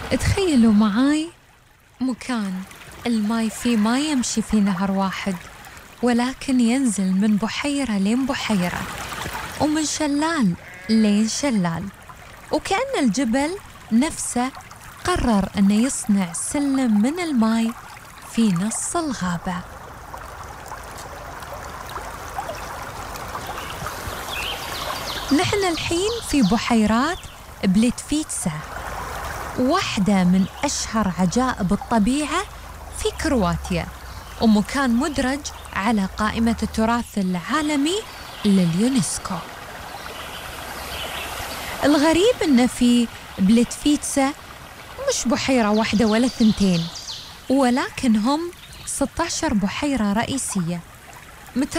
تخيلوا معاي مكان الماي فيه ما يمشي في نهر واحد، ولكن ينزل من بحيرة لين بحيرة، ومن شلال لين شلال، وكأن الجبل نفسه قرر أنه يصنع سلم من الماي في نص الغابة. نحن الحين في بحيرات بليتفيتسا، واحدة من أشهر عجائب الطبيعة في كرواتيا، ومكان مدرج على قائمة التراث العالمي لليونسكو. الغريب أن في بليتفيتسا مش بحيرة واحدة ولا ثنتين، ولكن هم 16 بحيرة رئيسية